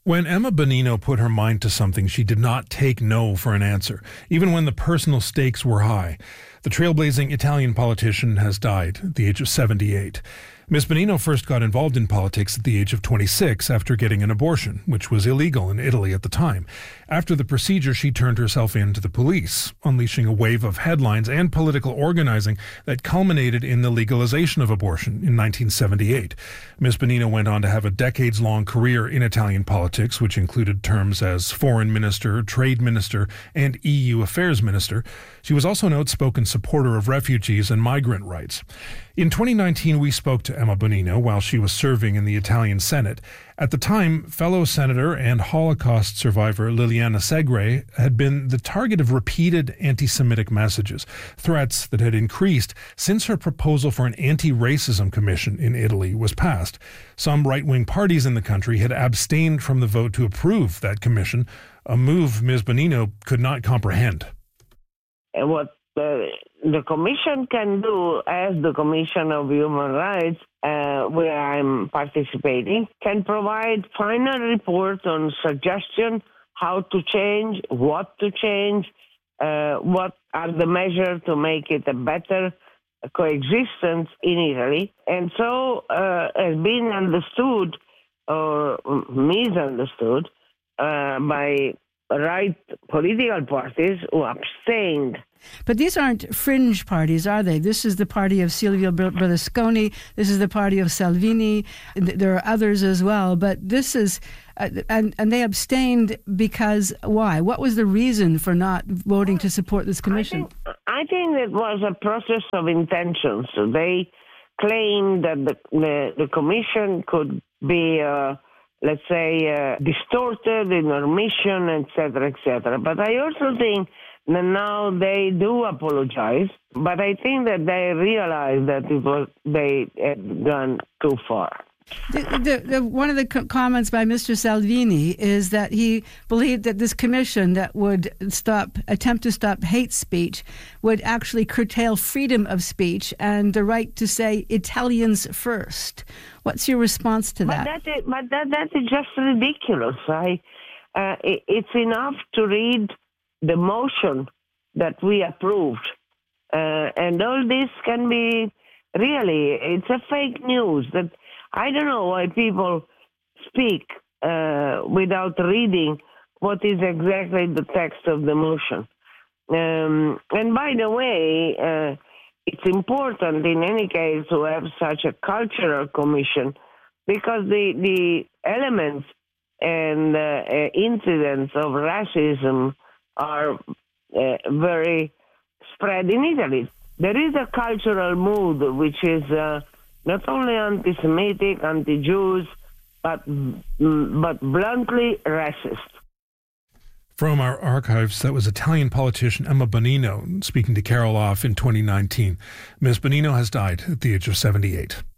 When Emma Bonino put her mind to something, she did not take no for an answer, even when the personal stakes were high. The trailblazing Italian politician has died at the age of 78. Ms. Bonino first got involved in politics at the age of 26 after getting an abortion, which was illegal in Italy at the time. After the procedure, she turned herself in to the police, unleashing a wave of headlines and political organizing that culminated in the legalization of abortion in 1978. Ms. Bonino went on to have a decades-long career in Italian politics, which included terms as foreign minister, trade minister, and EU affairs minister. She was also an outspoken supporter of refugees and migrant rights. In 2019, we spoke to Emma Bonino while she was serving in the Italian Senate. At the time, fellow senator and Holocaust survivor Liliana Segre had been the target of repeated anti-Semitic messages, threats that had increased since her proposal for an anti-racism commission in Italy was passed. Some right-wing parties in the country had abstained from the vote to approve that commission, a move Ms. Bonino could not comprehend. What the Commission can do, as the Commission of Human Rights, where I'm participating, can provide final reports on suggestion how to change, what to change, what are the measures to make it a better coexistence in Italy. And so has been understood or misunderstood by right political parties who abstained. But these aren't fringe parties, are they? This is the party of Silvio Berlusconi. This is the party of Salvini. There are others as well. But this is, and they abstained because why? What was the reason for not voting to support this commission? I think it was a process of intentions. So they claimed that the commission could be let's say, distorted in our mission, etc., etc. But I also think that now they do apologize, but I think that they realize that they had gone too far. One of the comments by Mr. Salvini is that he believed that this commission that would attempt to stop hate speech would actually curtail freedom of speech and the right to say Italians first. What's your response to that? That is just ridiculous. It's enough to read the motion that we approved. And all this can be it's a fake news that I don't know why people speak without reading what is exactly the text of the motion. And by the way, it's important in any case to have such a cultural commission because the elements and incidents of racism are very spread in Italy. There is a cultural mood which is not only anti-Semitic, anti-Jews, but bluntly racist. From our archives, that was Italian politician Emma Bonino speaking to Carol Off in 2019. Ms. Bonino has died at the age of 78.